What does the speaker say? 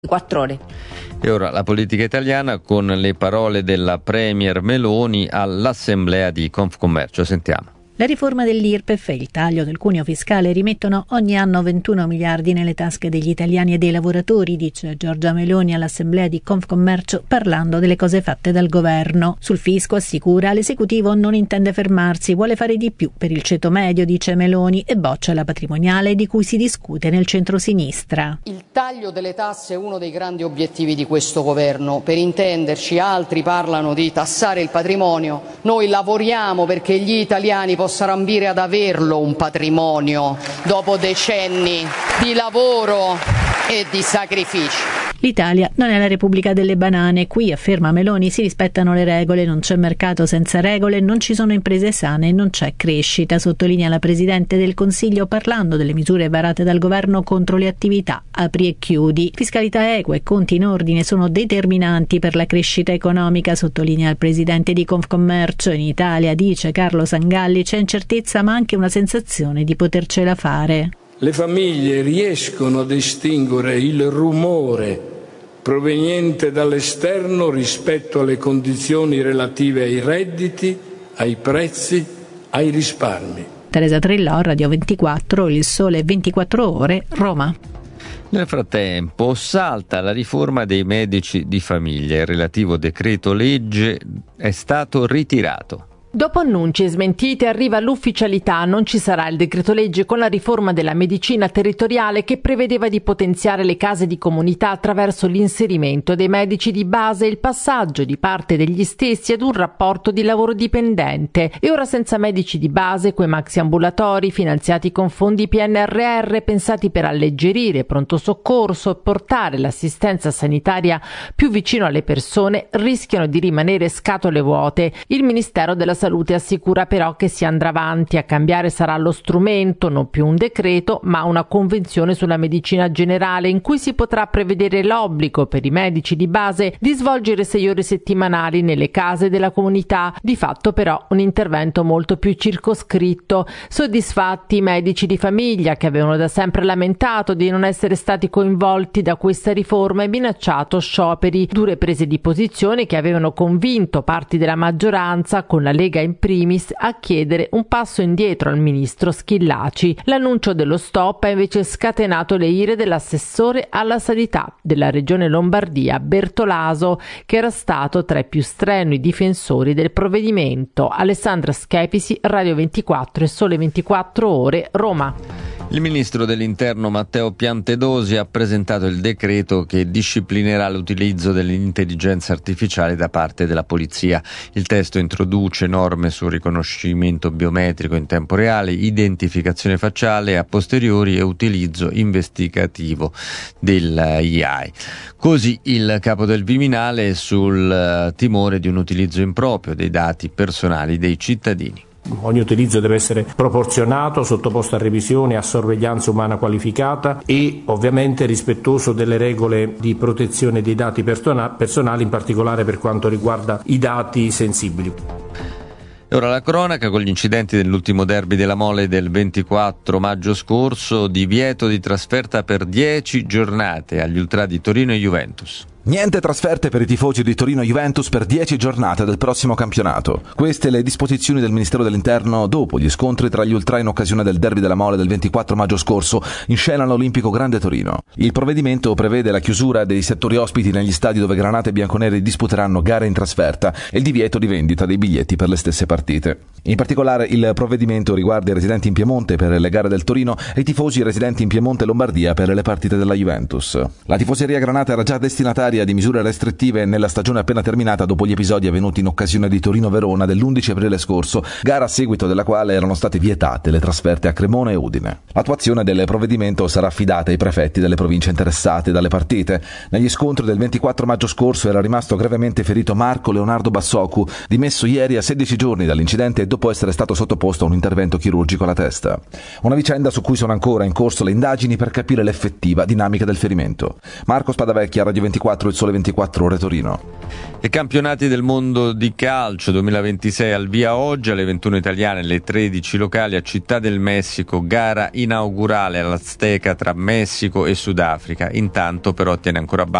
4 ore. E ora la politica italiana con le parole della Premier Meloni all'assemblea di Confcommercio. Sentiamo. La riforma dell'IRPEF e il taglio del cuneo fiscale rimettono ogni anno 21 miliardi nelle tasche degli italiani e dei lavoratori, dice Giorgia Meloni all'assemblea di Confcommercio parlando delle cose fatte dal governo. Sul fisco, assicura, l'esecutivo non intende fermarsi, vuole fare di più per il ceto medio, dice Meloni, e boccia la patrimoniale di cui si discute nel centrosinistra. Il taglio delle tasse è uno dei grandi obiettivi di questo governo. Per intenderci, altri parlano di tassare il patrimonio, noi lavoriamo perché gli italiani possano ambire ad averlo un patrimonio dopo decenni di lavoro e di sacrifici. L'Italia non è la Repubblica delle banane. Qui, afferma Meloni, si rispettano le regole, non c'è mercato senza regole, non ci sono imprese sane e non c'è crescita, sottolinea la Presidente del Consiglio parlando delle misure varate dal governo contro le attività apri e chiudi. Fiscalità equa e conti in ordine sono determinanti per la crescita economica, sottolinea il Presidente di Confcommercio. In Italia, dice Carlo Sangalli, c'è incertezza ma anche una sensazione di potercela fare. Le famiglie riescono a distinguere il rumore proveniente dall'esterno rispetto alle condizioni relative ai redditi, ai prezzi, ai risparmi. Teresa Trillò, Radio 24, Il Sole 24 Ore, Roma. Nel frattempo salta la riforma dei medici di famiglia. Il relativo decreto legge è stato ritirato. Dopo annunci e smentite arriva l'ufficialità, non ci sarà il decreto legge con la riforma della medicina territoriale che prevedeva di potenziare le case di comunità attraverso l'inserimento dei medici di base e il passaggio di parte degli stessi ad un rapporto di lavoro dipendente. E ora senza medici di base, quei maxi ambulatori finanziati con fondi PNRR pensati per alleggerire pronto soccorso e portare l'assistenza sanitaria più vicino alle persone rischiano di rimanere scatole vuote. Il Ministero della Salute assicura però che si andrà avanti. A cambiare sarà lo strumento, non più un decreto, ma una convenzione sulla medicina generale in cui si potrà prevedere l'obbligo per i medici di base di svolgere 6 ore settimanali nelle case della comunità. Di fatto però un intervento molto più circoscritto. Soddisfatti i medici di famiglia che avevano da sempre lamentato di non essere stati coinvolti da questa riforma e minacciato scioperi. Dure prese di posizione che avevano convinto parti della maggioranza, con la Lega in primis, a chiedere un passo indietro al ministro Schillaci. L'annuncio dello stop ha invece scatenato le ire dell'assessore alla sanità della regione Lombardia, Bertolaso, che era stato tra i più strenui difensori del provvedimento. Alessandra Schepisi, Radio 24 e Sole 24 Ore, Roma. Il ministro dell'Interno Matteo Piantedosi ha presentato il decreto che disciplinerà l'utilizzo dell'intelligenza artificiale da parte della polizia. Il testo introduce norme sul riconoscimento biometrico in tempo reale, identificazione facciale a posteriori e utilizzo investigativo dell'AI. Così il capo del Viminale sul timore di un utilizzo improprio dei dati personali dei cittadini. Ogni utilizzo deve essere proporzionato, sottoposto a revisione e a sorveglianza umana qualificata e ovviamente rispettoso delle regole di protezione dei dati personali, in particolare per quanto riguarda i dati sensibili. E ora la cronaca con gli incidenti dell'ultimo derby della Mole del 24 maggio scorso, divieto di trasferta per 10 giornate agli ultras di Torino e Juventus. Niente trasferte per i tifosi di Torino Juventus per 10 giornate del prossimo campionato. Queste le disposizioni del Ministero dell'Interno dopo gli scontri tra gli ultra in occasione del derby della Mole del 24 maggio scorso in scena all'Olimpico Grande Torino. Il provvedimento prevede la chiusura dei settori ospiti negli stadi dove Granata e Bianconeri disputeranno gare in trasferta e il divieto di vendita dei biglietti per le stesse partite. In particolare il provvedimento riguarda i residenti in Piemonte per le gare del Torino e i tifosi residenti in Piemonte e Lombardia per le partite della Juventus. La tifoseria Granata era già destinataria di misure restrittive nella stagione appena terminata dopo gli episodi avvenuti in occasione di Torino-Verona dell'11 aprile scorso, gara a seguito della quale erano state vietate le trasferte a Cremona e Udine. L'attuazione del provvedimento sarà affidata ai prefetti delle province interessate dalle partite. Negli scontri del 24 maggio scorso era rimasto gravemente ferito Marco Leonardo Bassocu, dimesso ieri a 16 giorni dall'incidente e dopo essere stato sottoposto a un intervento chirurgico alla testa. Una vicenda su cui sono ancora in corso le indagini per capire l'effettiva dinamica del ferimento. Marco Spadavecchia, Radio 24. 24 il Sole 24 Ore Torino. I campionati del mondo di calcio 2026 al via oggi alle 21 italiane, alle 13 locali a Città del Messico, gara inaugurale all'Azteca tra Messico e Sudafrica. Intanto però tiene ancora